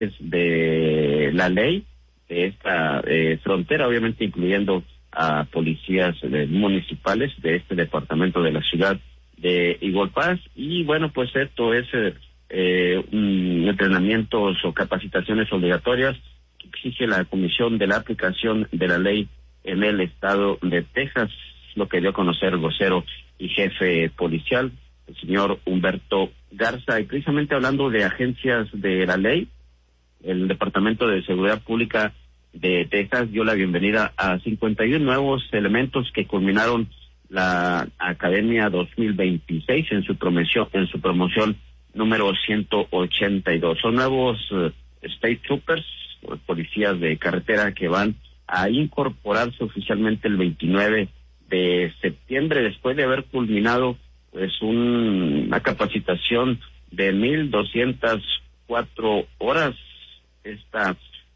de la ley de esta frontera, obviamente incluyendo a policías municipales de este departamento de la ciudad de Igualpás. Y bueno, pues esto es entrenamientos o capacitaciones obligatorias que exige la Comisión de la Aplicación de la Ley en el estado de Texas, lo que dio a conocer el vocero y jefe policial, el señor Humberto Garza. Y precisamente hablando de agencias de la ley, el Departamento de Seguridad Pública de Texas dio la bienvenida a 51 nuevos elementos que culminaron la Academia 2026 en su promoción número 182. Son nuevos State Troopers, policías de carretera, que van a incorporarse oficialmente el 29 de septiembre, después de haber culminado pues una capacitación de 1,204 horas. Esta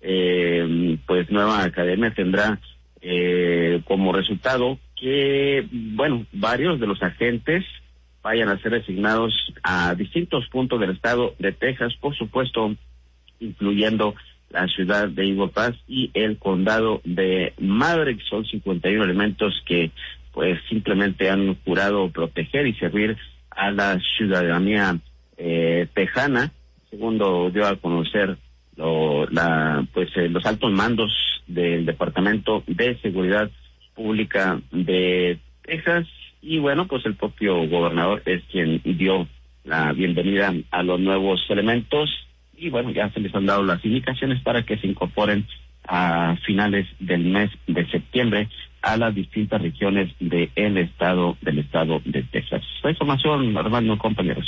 pues nueva academia tendrá como resultado que, bueno, varios de los agentes vayan a ser asignados a distintos puntos del estado de Texas, por supuesto, incluyendo la ciudad de Igualpás y el condado de Maverick. Son 51 elementos que pues simplemente han jurado proteger y servir a la ciudadanía tejana, segundo dio a conocer los altos mandos del Departamento de Seguridad Pública de Texas. Y bueno, pues el propio gobernador es quien dio la bienvenida a los nuevos elementos, y bueno, ya se les han dado las indicaciones para que se incorporen a finales del mes de septiembre a las distintas regiones del estado de Texas. La información, Armando, compañeros.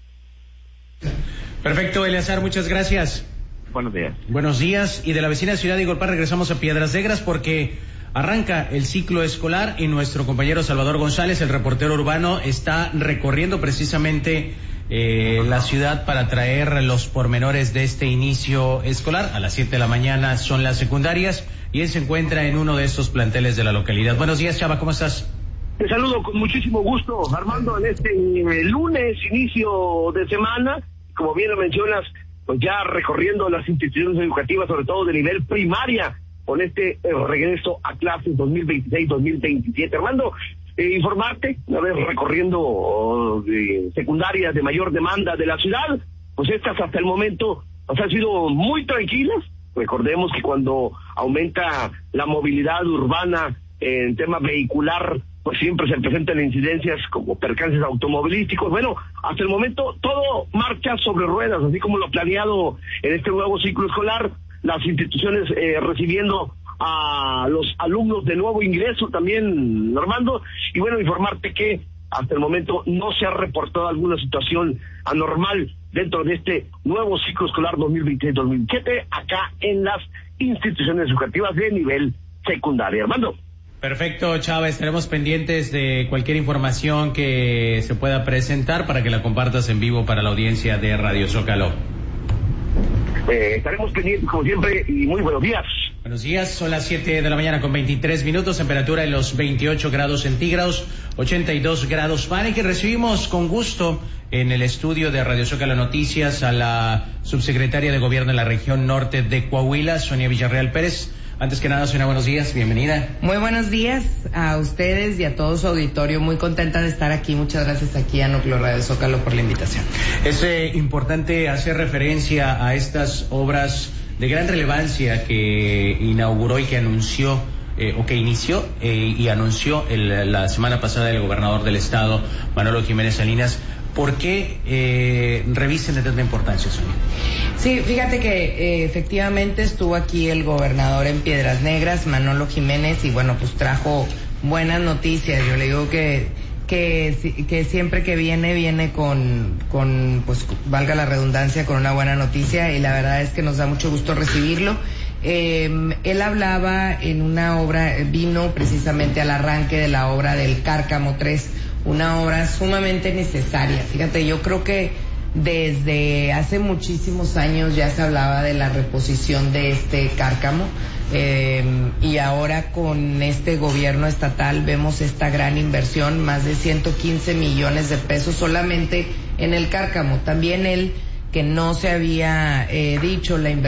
Perfecto, Eleazar, muchas gracias. Buenos días. Buenos días. Y de la vecina ciudad de Igualpás regresamos a Piedras Negras porque arranca el ciclo escolar y nuestro compañero Salvador González, el reportero urbano, está recorriendo precisamente la ciudad para traer los pormenores de este inicio escolar. A las 7 de la mañana son las secundarias y él se encuentra en uno de estos planteles de la localidad. Buenos días, Chava, ¿cómo estás? Te saludo con muchísimo gusto, Armando, en este lunes, inicio de semana. Como bien lo mencionas, pues ya recorriendo las instituciones educativas, sobre todo de nivel primaria, con este regreso a clases 2026-2027. Armando, informarte, una vez recorriendo secundarias de mayor demanda de la ciudad, pues estas hasta el momento pues han sido muy tranquilas. Recordemos que cuando aumenta la movilidad urbana en tema vehicular, pues siempre se presentan incidencias como percances automovilísticos. Bueno, hasta el momento todo marcha sobre ruedas, así como lo planeado en este nuevo ciclo escolar, las instituciones recibiendo a los alumnos de nuevo ingreso también, Armando, y bueno, informarte que hasta el momento no se ha reportado alguna situación anormal dentro de este nuevo ciclo escolar 2026-2027 acá en las instituciones educativas de nivel secundario. Armando. Perfecto, Chava, estaremos pendientes de cualquier información que se pueda presentar para que la compartas en vivo para la audiencia de Radio Zócalo. Estaremos pendientes como siempre y muy buenos días. Buenos días, son las 7 de la mañana con 23 minutos, temperatura en los 28 grados centígrados, 82 grados Fahrenheit. Recibimos con gusto en el estudio de Radio Zócalo Noticias a la subsecretaria de Gobierno de la región norte de Coahuila, Sonia Villarreal Pérez. Antes que nada, Sonia, buenos días, bienvenida. Muy buenos días a ustedes y a todo su auditorio, muy contenta de estar aquí, muchas gracias aquí a Núcleo Radio Zócalo por la invitación. Es importante hacer referencia a estas obras de gran relevancia que inauguró y que anunció, y anunció la semana pasada el gobernador del estado, Manolo Jiménez Salinas. ¿Por qué revisten de tanta importancia, Sonia? Sí, fíjate que efectivamente estuvo aquí el gobernador en Piedras Negras, Manolo Jiménez, y bueno, pues trajo buenas noticias. Yo le digo que siempre que viene con, pues valga la redundancia, con una buena noticia, y la verdad es que nos da mucho gusto recibirlo. Él hablaba en una obra, vino precisamente al arranque de la obra del Cárcamo 3, una obra sumamente necesaria. Fíjate, yo creo que desde hace muchísimos años ya se hablaba de la reposición de este cárcamo, y ahora con este gobierno estatal vemos esta gran inversión, más de 115 millones de pesos solamente en el cárcamo. También él que no se había dicho la inversión